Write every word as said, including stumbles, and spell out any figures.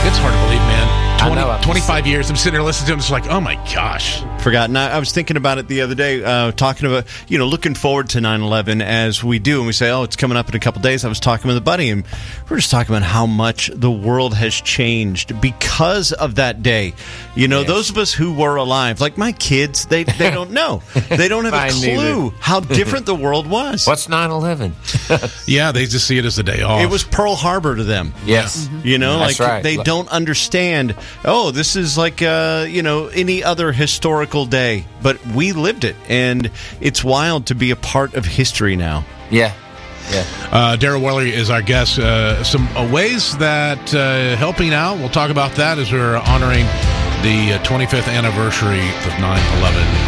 it's hard to believe, man. twenty, I know, I'm twenty-five years, I'm sitting there listening to him, it's like, oh my gosh. Forgotten. I, I was thinking about it the other day, uh, talking about, you know, looking forward to nine eleven as we do, and we say, oh, it's coming up in a couple days. I was talking with a buddy, and we we're just talking about how much the world has changed because of that day. You know, Yes. those of us who were alive, like my kids, they, they don't know. They don't have a Mine clue neither. how different the world was. What's nine eleven? Yeah, they just see it as a day off. It was Pearl Harbor to them. Yes. You know, That's like right. they don't understand, oh, this is like, uh, you know, any other historical day. But we lived it, and it's wild to be a part of history now. Yeah. Yeah. Uh, Daryl Worley is our guest. Uh, some uh, ways that uh, helping out, we'll talk about that as we're honoring the uh, twenty-fifth anniversary of nine eleven.